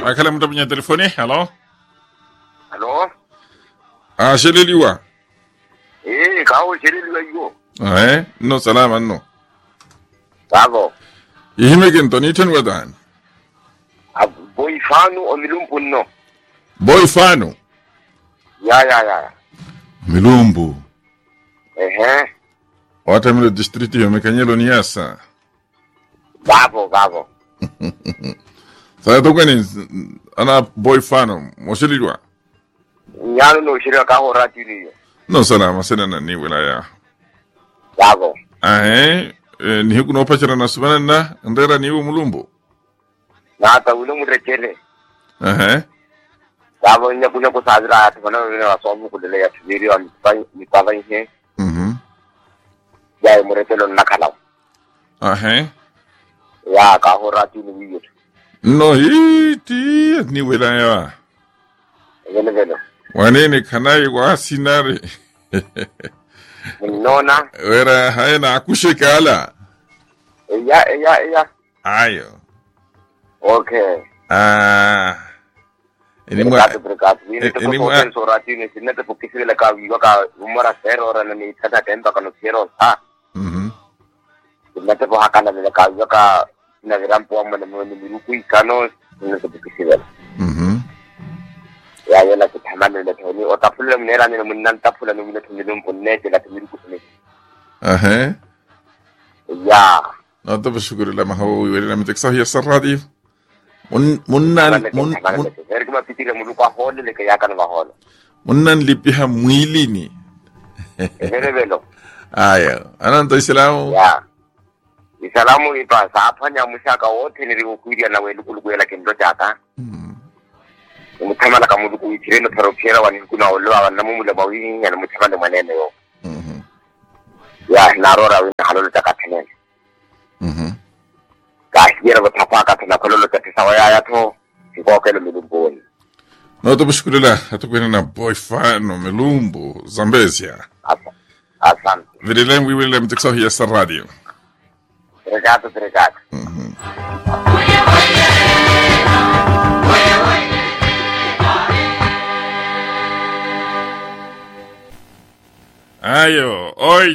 Akala mtu kwenye telefoni. Hello? Hello? Sheleliwa. Kawo sheleliwa yo. No salama no. Bravo. Ihime kentoni tenwadan. Boy fanu o milumbu no. Boy fanu. Ya. Milumbu. Wata milo distriti yo mekanyelo niyasa. Bravo. Saya to kweni ana boy fanu. Mosheleliwa. Nyano no shirika kawo ratini yo. No salama senana ni wilaya. Bravo. Ni huku no pachara na subana na ndera ni mulumbu. Na ata ulu mudrekele. Bravo nya kunya ko sadra at bana na somu kudele ya tibiri on nipava ihe. Ya muretelo nakala. Ya kawo ratini wiyo. No hiti ni wilaya. Velo. Wanene kanai wa sinare. Nona. Wera haina akushekala. Ya. Ayo. Okay. Obrigado. Ini mwa soratini sinete pukisi le ka wiwa ka umara sero ora ni tata tempa kanu sero sa. Sinete po hakana le ka wiwa ka na virampo amane ni miruku ikano sinete pukisi le. Ya yela kitamane le toni o tapule mnera ni munnan tapula ni mune tuni dum ponne te la tuni kusune. Ya. No to bashukuru la mahawo wele na miteksa hiya sarradi. Munnan ergma pitire muluka hole le kaya kan hole. Munnan lipiha mwilini. Velo. Ayo. Ananto islamu. Ya. Islamu ipa saapanya mushaka wote ni rikuiria na welu kulukwela kendo chaka. Mutamala kamudu kuitireno tarokera wani kuna oloa na mumule mawingi na mutamala manene yo. Ya narora wina halolo takatene. Kahira batapaka tana kololo tatisawa ya to sikokelo milumbu. No to bashukuru la atukwena na boy fano milumbu Zambezia. Asante. Vilelem wiwele mteksa hiya sarradio. Obrigado. Ayo,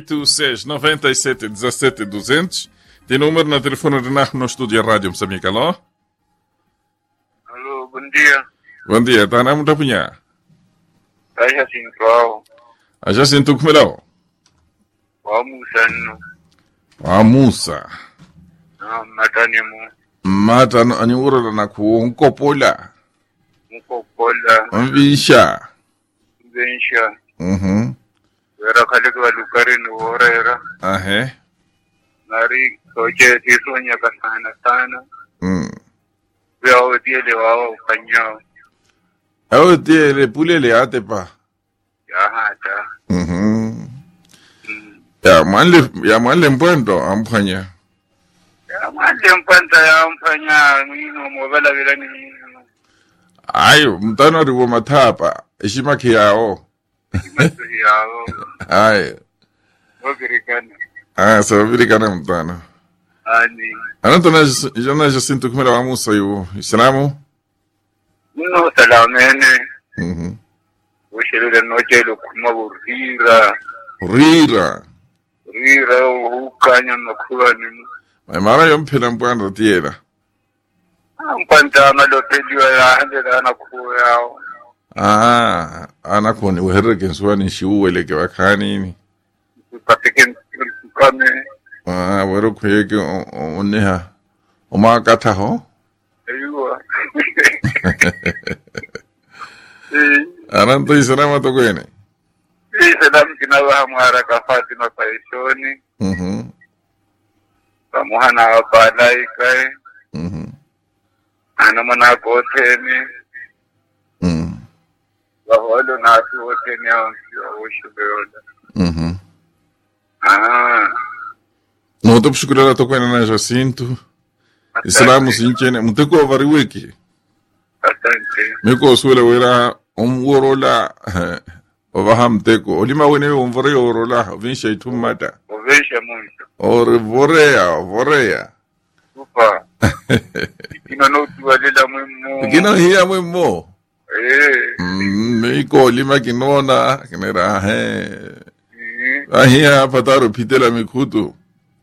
826-97-17-200. Tem número na telefone de nós no estúdio Rádio Moçambique, alô? Alô, bom dia. Bom dia, tá na muita punha? Tá Jacinto. A Jacinto como é? Musa. Mata ani ura na ku unkopola. Mvisha. Era kale kwa lukari ni orera. Nari soje tisonya sana. Veo tiele wao kanyao. Ao tiele pulele atepa. Ya hata. Ya manle mpando ampanya. Ya manle mpanda ya ampanya mino mobala vilani. Ayo, mtano riwo matapa. Eshima kiyao. Ayo. So virikana mtano. Anatona jana Jacinto kumela wa Musa yu Islamu. No salamene. Ushirire noche lo kumabura. Rira ukanya nakuani. Mara yompela mpanda tiela. Mpanda malotejiwa ya hande na kuya. Anakoni uhereke nswani shiuweleke wakanini. Pateken kame. Wero kweke oneha. Omakata ho? Ayuwa. Aranto isalama to kwene. Salam kinawa hamara kafati na paishoni. Pamuhana wapadai kai. Anamana koteni. Waholo na atu wote ni hao ushubeoda. No to bashukuru to kwena na Jacinto. Islamu sinchene muteko variweki. Asante. Miko suele wera umworola ovahamteko. Olima wene umvore orola vinsha itumata. Ovesha mungu. Vorea. Upa. Kinono tuwalela mwimo. Kino hiya mwimo. Meiko lima kinona kinera hiya pataro pitela mikutu.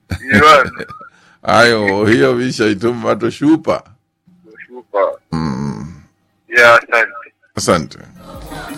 Ayo hiyo visha ituma to shupa. Ya asante. Asante.